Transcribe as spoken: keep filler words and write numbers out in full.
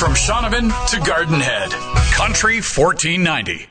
From Shaunavon to Garden Head, Country fourteen ninety.